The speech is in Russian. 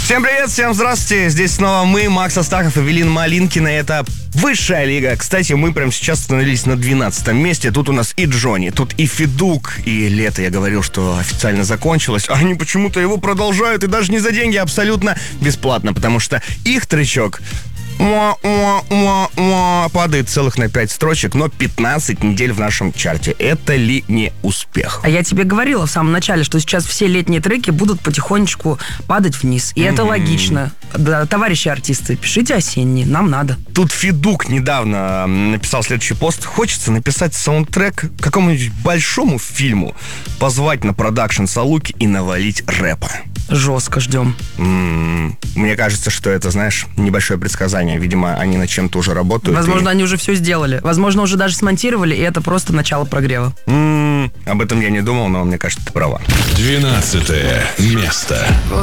Всем привет, всем здравствуйте. Здесь снова мы, Макс Астахов и Эвелина Малинкина. Это высшая лига. Кстати, мы прямо сейчас остановились на 12 месте. Тут у нас и Джонни, тут и Федук. И лето, я говорил, что официально закончилось. А они почему-то его продолжают. И даже не за деньги, а абсолютно бесплатно. Потому что их тречок падает целых на 5 строчек, но 15 недель в нашем чарте. Это ли не успех? А я тебе говорила в самом начале, что сейчас все летние треки будут потихонечку падать вниз. И это логично. Да, товарищи артисты, пишите осенние, нам надо. Тут Федук недавно написал следующий пост. Хочется написать саундтрек к какому-нибудь большому фильму, позвать на продакшн Салуки и навалить рэпа. Жестко ждем. Мне кажется, что это, знаешь, небольшое предсказание. Видимо, они над чем-то уже работают. Возможно, они уже все сделали. Возможно, уже даже смонтировали, и это просто начало прогрева. Об этом я не думал, но мне кажется, ты права. 12 место.